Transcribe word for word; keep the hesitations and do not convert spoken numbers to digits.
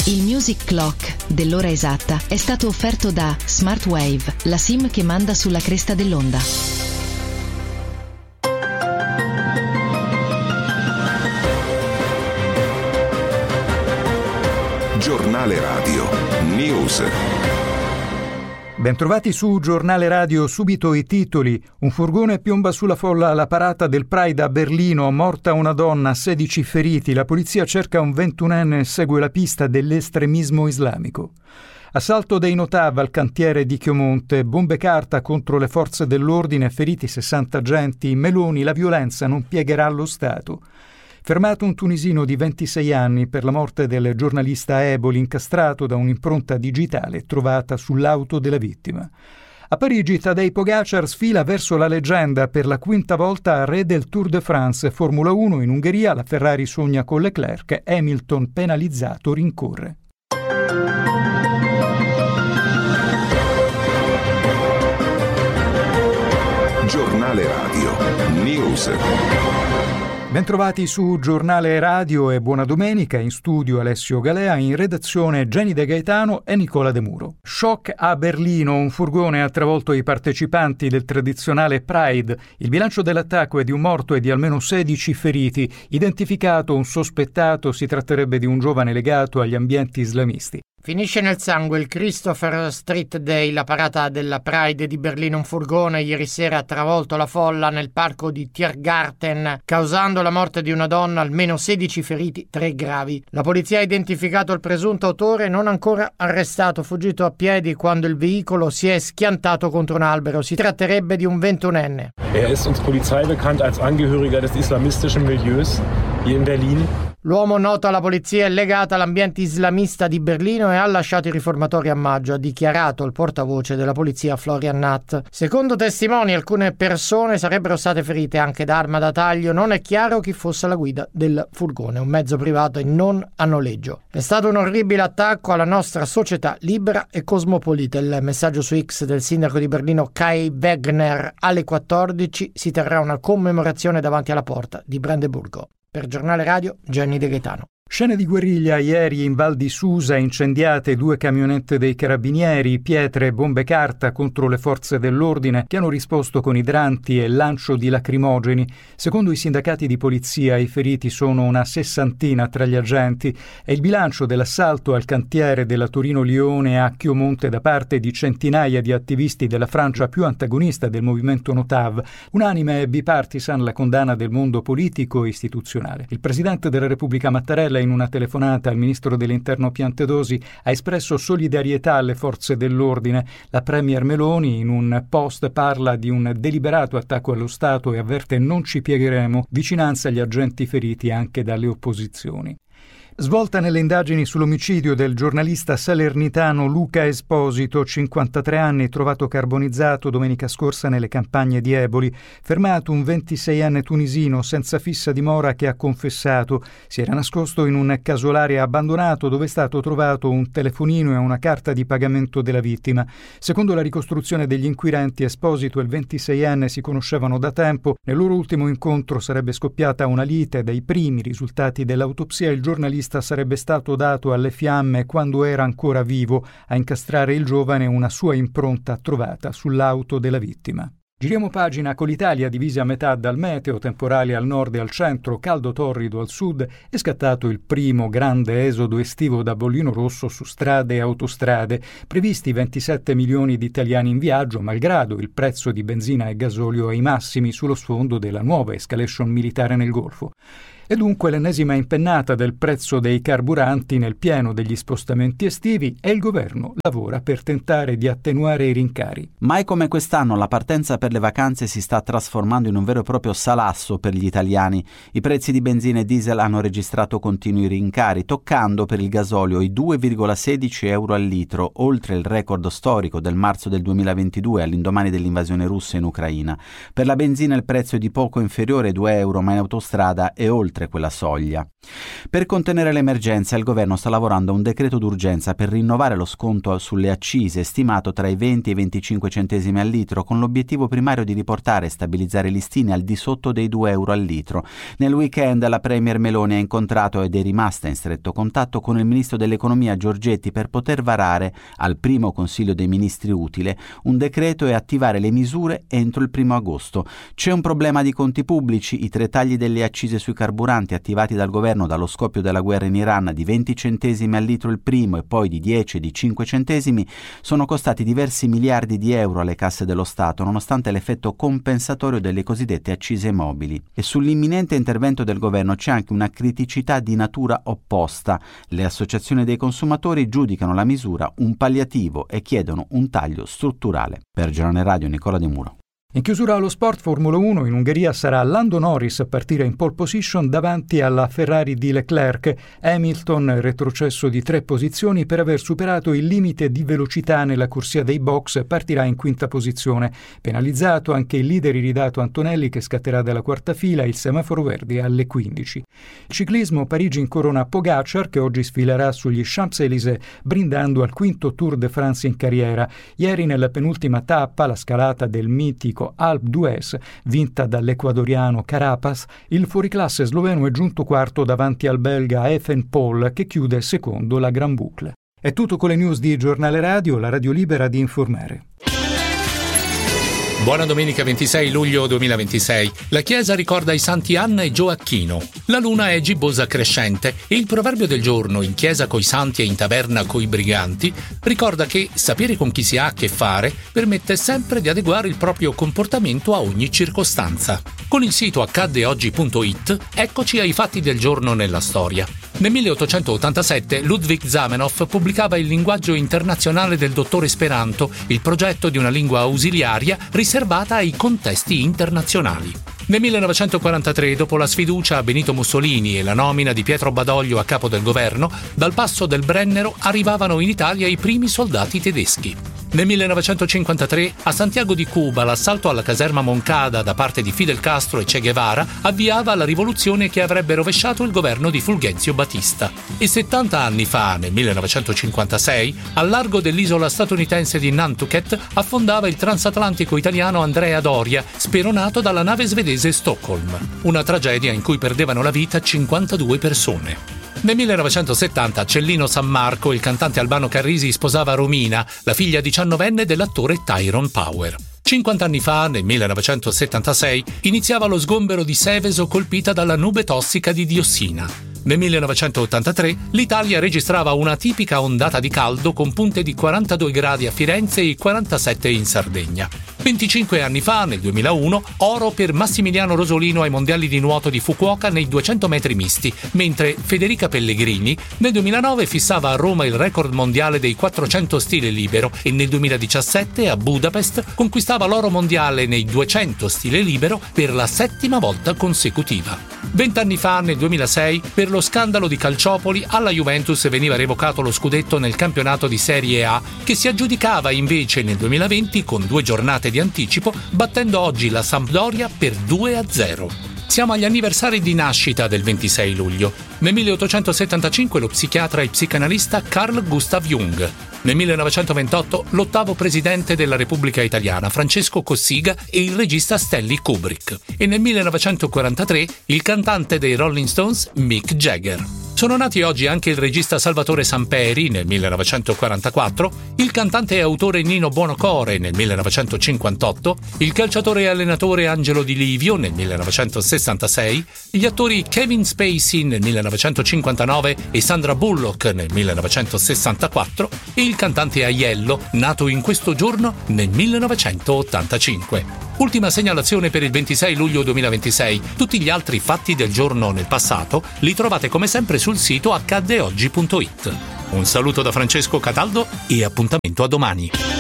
Il Music Clock dell'ora esatta è stato offerto da Smartwave, la SIM che manda sulla cresta dell'onda. Giornale Radio News. Bentrovati su Giornale Radio, subito i titoli. Un furgone piomba sulla folla alla parata del Pride a Berlino, morta una donna, sedici feriti. La polizia cerca un ventunenne e segue la pista dell'estremismo islamico. Assalto dei Notav al cantiere di Chiomonte, bombe carta contro le forze dell'ordine, feriti sessanta agenti. Meloni, la violenza non piegherà lo Stato. Fermato un tunisino di ventisei anni per la morte del giornalista Eboli, incastrato da un'impronta digitale trovata sull'auto della vittima. A Parigi Tadej Pogačar sfila verso la leggenda per la quinta volta re del Tour de France. Formula uno in Ungheria, la Ferrari sogna con Leclerc, Hamilton penalizzato rincorre. Giornale Radio News. Bentrovati su Giornale Radio e buona domenica. In studio Alessio Galea, in redazione Jenny De Gaetano e Nicola De Muro. Shock a Berlino, un furgone ha travolto i partecipanti del tradizionale Pride. Il bilancio dell'attacco è di un morto e di almeno sedici feriti. Identificato un sospettato, si tratterebbe di un giovane legato agli ambienti islamisti. Finisce nel sangue il Christopher Street Day, la parata della Pride di Berlino. Un furgone ieri sera ha travolto la folla nel parco di Tiergarten, causando la morte di una donna, almeno sedici feriti, tre gravi. La polizia ha identificato il presunto autore, non ancora arrestato, fuggito a piedi quando il veicolo si è schiantato contro un albero. Si tratterebbe di un ventunenne. Er ist uns Polizei bekannt als Angehöriger des islamistischen Milieus hier in Berlin. L'uomo, noto alla polizia, è legato all'ambiente islamista di Berlino e ha lasciato i riformatori a maggio, ha dichiarato il portavoce della polizia Florian Natt. Secondo testimoni, alcune persone sarebbero state ferite anche da arma da taglio. Non è chiaro chi fosse alla guida del furgone, un mezzo privato e non a noleggio. È stato un orribile attacco alla nostra società libera e cosmopolita. Il messaggio su X del sindaco di Berlino Kai Wegner. Alle quattordici si terrà una commemorazione davanti alla porta di Brandeburgo. Per Giornale Radio, Jenny De Gaetano. Scene di guerriglia ieri in Val di Susa, incendiate due camionette dei carabinieri, pietre e bombe carta contro le forze dell'ordine che hanno risposto con idranti e lancio di lacrimogeni. Secondo i sindacati di polizia i feriti sono una sessantina tra gli agenti e il bilancio dell'assalto al cantiere della Torino-Lione a Chiomonte da parte di centinaia di attivisti della Francia più antagonista del movimento Notav. Unanime e bipartisan la condanna del mondo politico e istituzionale. Il presidente della Repubblica Mattarella, in una telefonata al ministro dell'Interno Piantedosi, ha espresso solidarietà alle forze dell'ordine. La premier Meloni in un post parla di un deliberato attacco allo Stato e avverte: non ci piegheremo, vicinanza agli agenti feriti anche dalle opposizioni. Svolta nelle indagini sull'omicidio del giornalista salernitano Luca Esposito, cinquantatré anni, trovato carbonizzato domenica scorsa nelle campagne di Eboli. Fermato un ventiseienne tunisino senza fissa dimora che ha confessato. Si era nascosto in un casolare abbandonato dove è stato trovato un telefonino e una carta di pagamento della vittima. Secondo la ricostruzione degli inquirenti, Esposito e il ventiseienne si conoscevano da tempo. Nel loro ultimo incontro sarebbe scoppiata una lite. Dai primi risultati dell'autopsia il giornalista sarebbe stato dato alle fiamme quando era ancora vivo. A incastrare il giovane una sua impronta trovata sull'auto della vittima. Giriamo pagina con l'Italia divisa a metà dal meteo, temporali al nord e al centro, caldo torrido al sud. È scattato il primo grande esodo estivo da bollino rosso su strade e autostrade. Previsti ventisette milioni di italiani in viaggio, malgrado il prezzo di benzina e gasolio ai massimi sullo sfondo della nuova escalation militare nel Golfo. E dunque l'ennesima impennata del prezzo dei carburanti nel pieno degli spostamenti estivi e il governo lavora per tentare di attenuare i rincari. Mai come quest'anno la partenza per le vacanze si sta trasformando in un vero e proprio salasso per gli italiani. I prezzi di benzina e diesel hanno registrato continui rincari, toccando per il gasolio i due virgola sedici euro al litro, oltre il record storico del marzo del duemilaventidue all'indomani dell'invasione russa in Ucraina. Per la benzina il prezzo è di poco inferiore ai due euro, ma in autostrada è oltre oltre quella soglia. Per contenere l'emergenza, il governo sta lavorando a un decreto d'urgenza per rinnovare lo sconto sulle accise stimato tra i venti e i venticinque centesimi al litro, con l'obiettivo primario di riportare e stabilizzare i listini al di sotto dei due euro al litro. Nel weekend la premier Meloni ha incontrato ed è rimasta in stretto contatto con il ministro dell'economia Giorgetti per poter varare al primo Consiglio dei Ministri utile un decreto e attivare le misure entro il primo agosto. C'è un problema di conti pubblici: i tre tagli delle accise sui carburanti attivati dal governo dallo scoppio della guerra in Iran di venti centesimi al litro il primo e poi di dieci e di cinque centesimi sono costati diversi miliardi di euro alle casse dello Stato, nonostante l'effetto compensatorio delle cosiddette accise mobili. E sull'imminente intervento del governo c'è anche una criticità di natura opposta. Le associazioni dei consumatori giudicano la misura un palliativo e chiedono un taglio strutturale. Per Giornale Radio, Nicola De Muro. In chiusura allo sport, Formula uno, in Ungheria sarà Lando Norris a partire in pole position davanti alla Ferrari di Leclerc. Hamilton retrocesso di tre posizioni per aver superato il limite di velocità nella corsia dei box, partirà in quinta posizione. Penalizzato anche il leader iridato Antonelli, che scatterà dalla quarta fila, il semaforo verde alle quindici. Ciclismo, Parigi incorona Pogacar, che oggi sfilerà sugli Champs-Élysées brindando al quinto Tour de France in carriera. Ieri nella penultima tappa, la scalata del mitico Alpe d'Huez, vinta dall'ecuadoriano Carapaz, il fuoriclasse sloveno è giunto quarto davanti al belga Ethan Paul, che chiude secondo la Gran Boucle. È tutto con le news di Giornale Radio, la radio libera di informare. Buona domenica ventisei luglio duemilaventisei. La Chiesa ricorda i santi Anna e Gioacchino. La luna è gibbosa crescente e il proverbio del giorno "in chiesa coi santi e in taverna coi briganti" ricorda che sapere con chi si ha a che fare permette sempre di adeguare il proprio comportamento a ogni circostanza. Con il sito accadde oggi punto it, eccoci ai fatti del giorno nella storia. Nel milleottocentottantasette Ludwig Zamenhof pubblicava il linguaggio internazionale del dottore Esperanto, il progetto di una lingua ausiliaria riservata ai contesti internazionali. Nel millenovecentoquarantatré, dopo la sfiducia a Benito Mussolini e la nomina di Pietro Badoglio a capo del governo, dal passo del Brennero arrivavano in Italia i primi soldati tedeschi. Nel millenovecentocinquantatré, a Santiago di Cuba, l'assalto alla caserma Moncada da parte di Fidel Castro e Che Guevara avviava la rivoluzione che avrebbe rovesciato il governo di Fulgenzio Batista. E settanta anni fa, nel millenovecentocinquantasei, al largo dell'isola statunitense di Nantucket, affondava il transatlantico italiano Andrea Doria, speronato dalla nave svedese Stockholm. Una tragedia in cui perdevano la vita cinquantadue persone. Nel millenovecentosettanta a Cellino San Marco il cantante Albano Carrisi sposava Romina, la figlia diciannovenne dell'attore Tyrone Power. cinquanta anni fa, nel millenovecentosettantasei, iniziava lo sgombero di Seveso colpita dalla nube tossica di diossina. Nel millenovecentottantatré l'Italia registrava una tipica ondata di caldo con punte di quarantadue gradi a Firenze e quarantasette in Sardegna. venticinque anni fa, nel duemilauno, oro per Massimiliano Rosolino ai mondiali di nuoto di Fukuoka nei duecento metri misti, mentre Federica Pellegrini nel duemilanove fissava a Roma il record mondiale dei quattrocento stile libero e nel duemiladiciassette a Budapest conquistava l'oro mondiale nei duecento stile libero per la settima volta consecutiva. Vent'anni fa, nel duemilasei, per lo scandalo di Calciopoli, alla Juventus veniva revocato lo scudetto nel campionato di Serie A, che si aggiudicava invece nel duemilaventi con due giornate di anticipo, battendo oggi la Sampdoria per due a zero. Siamo agli anniversari di nascita del ventisei luglio. Nel milleottocentosettantacinque lo psichiatra e psicanalista Carl Gustav Jung. Nel millenovecentoventotto l'ottavo presidente della Repubblica Italiana Francesco Cossiga e il regista Stanley Kubrick. E nel millenovecentoquarantatré il cantante dei Rolling Stones Mick Jagger. Sono nati oggi anche il regista Salvatore Samperi nel millenovecentoquarantaquattro, il cantante e autore Nino Buonocore nel millenovecentocinquantotto, il calciatore e allenatore Angelo Di Livio nel millenovecentosessantasei, gli attori Kevin Spacey nel millenovecentocinquantanove e Sandra Bullock nel millenovecentosessantaquattro e il cantante Aiello, nato in questo giorno nel millenovecentottantacinque. Ultima segnalazione per il ventisei luglio duemilaventisei. Tutti gli altri fatti del giorno nel passato li trovate come sempre sul sito accadde oggi punto it. Un saluto da Francesco Cataldo e appuntamento a domani.